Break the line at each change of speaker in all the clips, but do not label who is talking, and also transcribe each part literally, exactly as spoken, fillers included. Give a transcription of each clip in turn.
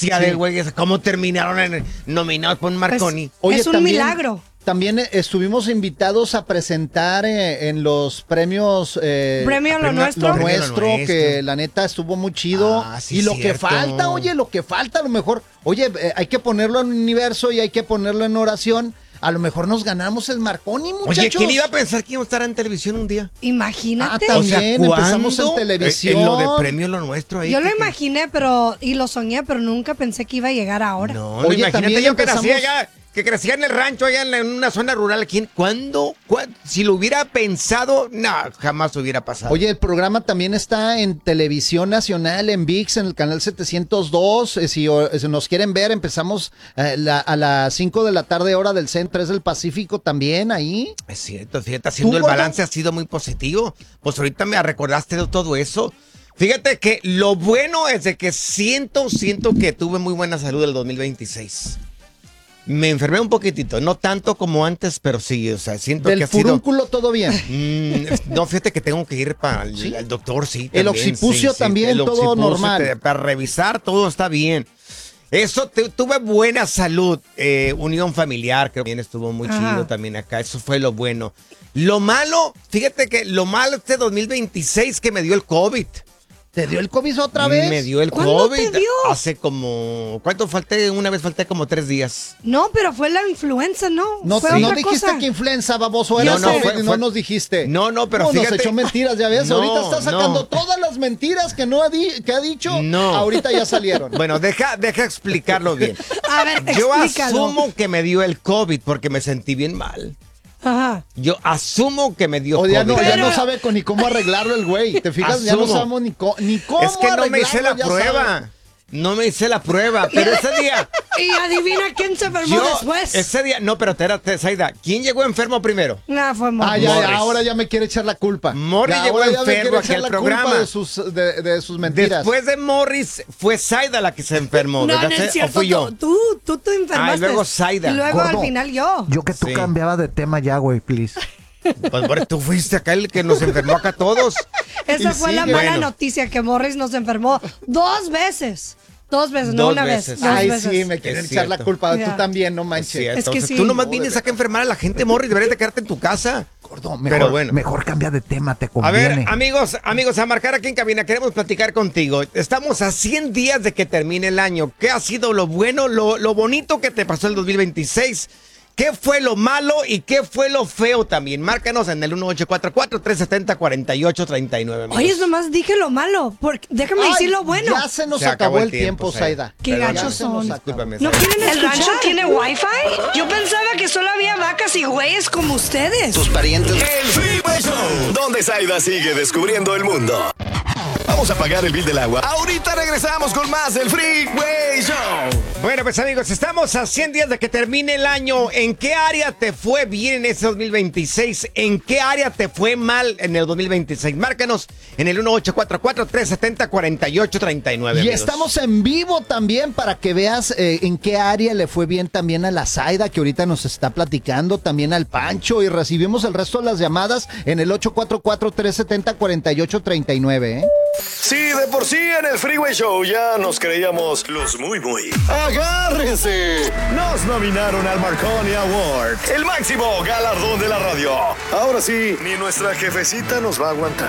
desgracia sí. de güeyes, cómo terminaron en, nominados por un Marconi.
Pues, Oye, es un también, milagro.
También estuvimos invitados a presentar eh, en los premios eh,
Premio Lo Nuestro.
Lo Nuestro, que la neta estuvo muy chido. Ah, sí, y lo cierto. que falta, oye, lo que falta a lo mejor, oye, eh, hay que ponerlo en universo y hay que ponerlo en oración. A lo mejor nos ganamos el Marconi, muchachos.
Oye, ¿quién iba a pensar que iba a estar en televisión un día?
Imagínate.
Ah, también o sea, empezamos en televisión.
En lo de Premio Lo Nuestro. Ahí
yo
que,
lo imaginé, pero y lo soñé, pero nunca pensé que iba a llegar ahora.
No, Oye, no, imagínate yo empezamos... que crecía allá, que crecía en el rancho, allá en una zona rural. ¿Quién? ¿Cuándo? ¿Cuándo? Si lo hubiera pensado, no, jamás hubiera pasado.
Oye, el programa también está en Televisión Nacional, en V I X, en el canal setecientos dos. Eh, si, o, si nos quieren ver, empezamos eh, la, a las cinco de la tarde, hora del centro, tres del Pacífico también, ahí.
Es cierto, fíjate, haciendo el balance ha sido muy positivo. Pues ahorita me recordaste de todo eso. Fíjate que lo bueno es de que siento, siento que tuve muy buena salud el dos mil veintiséis. Me enfermé un poquitito, no tanto como antes, pero sí, o sea, siento
Del
que ha sido...
¿Del furúnculo todo bien?
Mm, no, fíjate que tengo que ir para el, ¿Sí? el doctor, sí.
También, el occipucio sí, también, sí, el todo occipucio, normal.
Te, para revisar, todo está bien. Eso, te, tuve buena salud, eh, unión familiar, creo que también estuvo muy Ajá. chido también acá, eso fue lo bueno. Lo malo, fíjate que lo malo este dos mil veintiséis que me dio el COVID.
¿Te dio el COVID otra vez?
Me dio el
¿Cuándo
COVID.
te dio?
Hace como... ¿Cuánto falté? Una vez falté como tres días.
No, pero fue la influenza, ¿no?
No,
fue
sí.
otra
no dijiste
cosa.
que influenza, baboso. Era
no, no,
fue,
fue,
no nos dijiste.
No, no, pero
no,
fíjate...
nos echó mentiras, ya ves.
No,
ahorita está sacando
no.
todas las mentiras que, no ha, di que ha dicho.
No.
Ahorita ya salieron.
Bueno, deja, deja explicarlo bien.
A ver,
Yo
explícalo.
asumo que me dio el COVID porque me sentí bien mal.
Ajá.
Yo asumo que me dio
o ya
COVID.
No,
Pero...
ya no sabe con, ni cómo arreglarlo el güey. ¿Te fijas?
Asumo.
Ya no sabemos ni, co ni cómo
Es que no me hice la prueba.
Sabe.
No me hice la prueba, pero ese día...
Y adivina quién se enfermó
yo,
después.
Ese día... No, pero espérate, Zaida. ¿Quién llegó enfermo primero?
No, fue Morris.
Ah, ya, ya, ahora ya me quiere echar la culpa.
Morris
ya,
llegó
ahora
enfermo aquí al programa.
De sus, de, de sus mentiras.
Después de Morris, fue Zaida la que se enfermó.
No, no es cierto. ¿O fui yo? Tú, tú te enfermaste.
Ah, y luego Zaida.
Y luego
Gordo,
al final yo.
Yo que tú
Sí.
cambiaba de tema ya, güey, please.
Pues por tú fuiste acá el que nos enfermó acá a todos.
Esa
Y
fue
sí,
la mala
bueno.
noticia, que Morris nos enfermó dos veces. Dos veces, no
Dos
una
veces.
vez. Dos
Ay,
veces.
sí, me quieren
Es
echar la
cierto.
culpa.
Ya.
Tú también, no
Es
manches.
cierto.
Es que
O sea,
sí.
Tú nomás
No,
vienes
de
acá a enfermar a la gente, Morris. Deberías de quedarte en tu casa.
Gordo, mejor,
Pero bueno.
mejor cambia de tema, te
A
conviene.
ver, amigos, amigos, a marcar aquí en cabina, queremos platicar contigo. Estamos a cien días de que termine el año. ¿Qué ha sido lo bueno, lo, lo bonito que te pasó el dos mil veintiséis? ¿Qué fue lo malo y qué fue lo feo también? Márcanos en el uno ocho cuatro cuatro, tres siete cero, cuatro ocho tres nueve. Amigos.
Oye, nomás dije lo malo. Porque, déjame
Ay,
decir lo bueno.
Ya se nos
Se
acabó,
acabó el
el tiempo,
tiempo,
Zaida.
Qué
Perdón,
gachos
ya se nos
son.
acabó.
Discúlpame,
¿No
Zaida.
quieren
¿El rancho
escuchar?
tiene wifi? Yo pensaba que solo había vacas y güeyes como ustedes.
Tus parientes. El Freeway Show, donde Zaida sigue descubriendo el mundo. Vamos a pagar el bill del agua. Ahorita regresamos con más del Freeway Show.
Bueno, pues amigos, estamos a cien días de que termine el año. ¿En qué área te fue bien en ese dos mil veintiséis? ¿En qué área te fue mal en el dos mil veintiséis? Márcanos en el uno ocho cuatro cuatro, tres siete cero, cuatro ocho tres nueve.
Y
amigos.
estamos en vivo también para que veas eh, en qué área le fue bien también a la Zaida, que ahorita nos está platicando, también al Pancho, y recibimos el resto de las llamadas en el ocho cuatro cuatro, tres siete cero, cuatro ocho tres nueve, ¿eh?
Sí, de por sí en el Freeway Show ya nos creíamos los muy muy. ¡Agárrense! Nos nominaron al Marconi Award, el máximo galardón de la radio. Ahora sí, ni nuestra jefecita nos va a aguantar.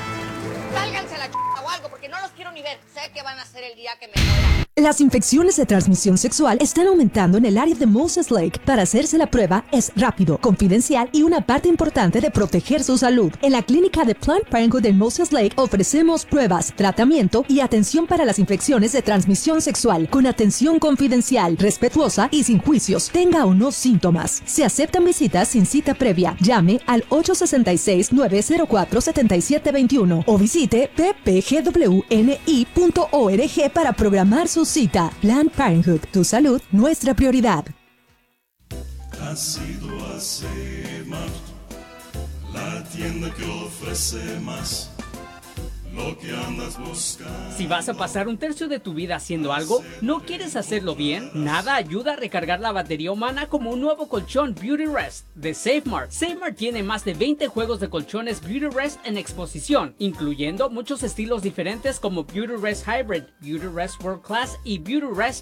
Sálganse la ch... o algo, porque no los quiero ni ver. Sé que van a ser el día que me muera.
Las infecciones de transmisión sexual están aumentando en el área de Moses Lake. Para hacerse la prueba es rápido, confidencial y una parte importante de proteger su salud. En la clínica de Planned Parenthood en Moses Lake ofrecemos pruebas, tratamiento y atención para las infecciones de transmisión sexual con atención confidencial, respetuosa y sin juicios, tenga o no síntomas. Se aceptan visitas sin cita previa. Llame al ocho seis seis, nueve cero cuatro, siete siete dos uno o visite p p g w n i punto org para programar su cita. Planned Parenthood, tu salud, nuestra prioridad.
Ha sido a Semar, la tienda que ofrece más lo que andas buscando.
Si vas a pasar un tercio de tu vida haciendo algo, ¿no quieres hacerlo bien? Nada ayuda a recargar la batería humana como un nuevo colchón Beauty Rest de SafeMart. SafeMart tiene más de veinte juegos de colchones Beauty Rest en exposición, incluyendo muchos estilos diferentes como Beauty Rest Hybrid, Beauty Rest World Class y Beauty Rest